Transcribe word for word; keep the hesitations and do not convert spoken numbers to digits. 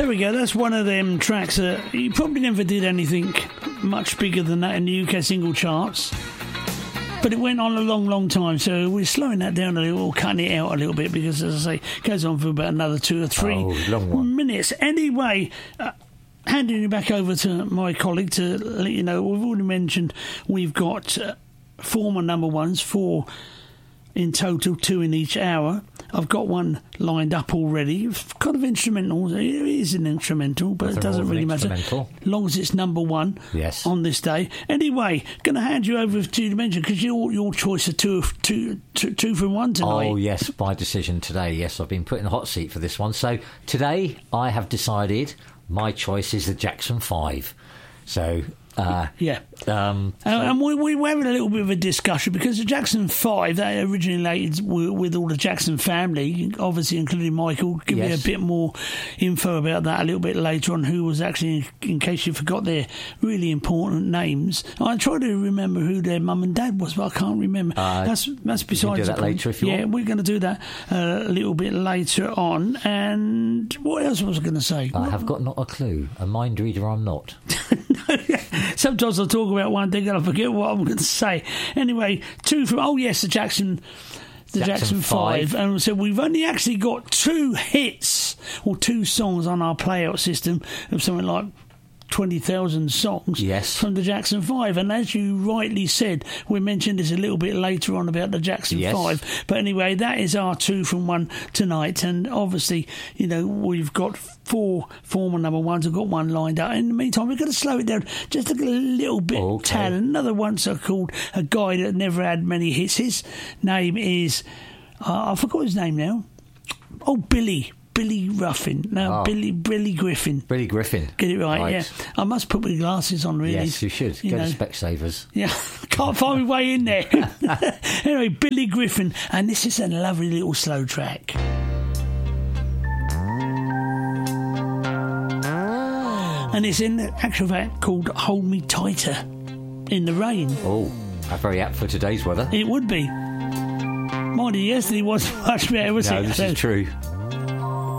we go. That's one of them tracks that he probably never did anything much bigger than that in the U K single charts. But it went on a long, long time, so we're slowing that down a little, cutting it out a little bit, because, as I say, it goes on for about another two or three oh, long one. minutes. Anyway, uh, handing it back over to my colleague to let you know, we've already mentioned we've got uh, former number ones, four in total, two in each hour. I've got one lined up already, kind of instrumental. It is an instrumental, but it doesn't really matter, as long as it's number one yes. on this day. Anyway, going to hand you over to you to mention, because your your choice of two, two, two, two from one tonight. Oh, yes, by decision today. Yes, I've been put in the hot seat for this one. So today I have decided my choice is the Jackson five. So... Uh, yeah, um, so uh, and we, we were having a little bit of a discussion, because the Jackson five, that originated with, with all the Jackson family, obviously including Michael. Give yes. me a bit more info about that a little bit later on, who was actually, in case you forgot their really important names. I try to remember who their mum and dad was, but I can't remember. Uh, that's that's besides do that the later if you yeah, want. we're going to do that uh, a little bit later on. And what else was I going to say? I have got not a clue. A mind reader I'm not. Sometimes I talk about one thing and I forget what I'm going to say. Anyway, two from... Oh, yes, the Jackson... The Jackson, Jackson five. And so we've only actually got two hits, or two songs on our playout system of something like twenty thousand songs yes. from the Jackson five. And as you rightly said, we mentioned this a little bit later on about the Jackson yes. five. But anyway, that is our two from one tonight. And obviously, you know, we've got four former number ones. I've got one lined up. In the meantime, we're going to slow it down just a little bit. Okay. Tad. Another one so called a guy that never had many hits. His name is, uh, I forgot his name now. Oh, Billy. Billy Ruffin. No, oh. Billy Billy Griffin. Billy Griffin. Get it right, right, yeah. I must put my glasses on, really. Yes, you should. You Go know. to Specsavers. Yeah, can't find my way in there. Anyway, Billy Griffin, and this is a lovely little slow track. And it's in actual fact called Hold Me Tighter in the Rain. Oh, very apt for today's weather. It would be. Mind you, yesterday wasn't much better, was no, it? this So, is true.